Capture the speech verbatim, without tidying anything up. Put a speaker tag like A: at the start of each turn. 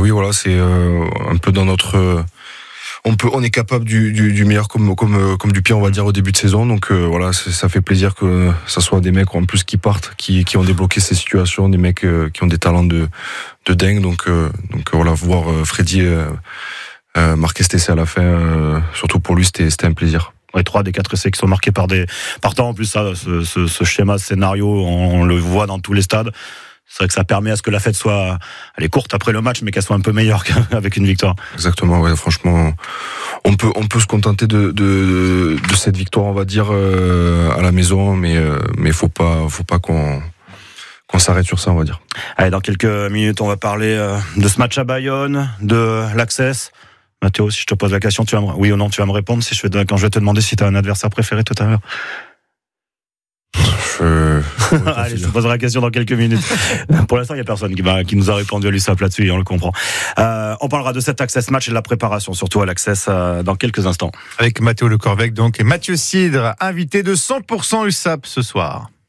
A: oui, voilà, c'est euh, un peu dans notre. Euh, on peut, on est capable du, du, du meilleur comme, comme, comme du pire, on va dire, au début de saison. Donc euh, voilà, ça fait plaisir que ça soit des mecs en plus qui partent, qui, qui ont débloqué ces situations, des mecs euh, qui ont des talents de, de dingue. Donc, euh, donc euh, voilà, voir euh, Freddy euh, euh, marquer cet essai à la fin, euh, surtout pour lui, c'était, c'était un plaisir.
B: Ouais, trois des quatre essais qui sont marqués par des partants. En plus, ça, ce, ce, ce schéma, ce scénario, on, on le voit dans tous les stades. C'est vrai que ça permet à ce que la fête soit, elle est courte après le match, mais qu'elle soit un peu meilleure qu'avec une victoire.
A: Exactement, ouais, franchement, on peut, on peut se contenter de, de, de cette victoire, on va dire, euh, à la maison, mais, euh, mais faut pas, faut pas qu'on, qu'on s'arrête sur ça, on va dire.
B: Allez, dans quelques minutes, on va parler euh, de ce match à Bayonne, de l'Access. Mathéo, si je te pose la question, tu vas me, oui ou non, tu vas me répondre si je vais, quand je vais te demander si tu as un adversaire préféré tout à l'heure.
A: Je...
B: Allez, je te poserai la question dans quelques minutes. Pour l'instant, il n'y a personne qui, va, qui nous a répondu à l'U S A P là-dessus, et on le comprend. Euh, on parlera de cet Access match et de la préparation, surtout à l'Access, euh, dans quelques instants.
C: Avec Mathéo Le Corvec, donc, et Mathieu Cidre, invité de cent pour cent U S A P ce soir.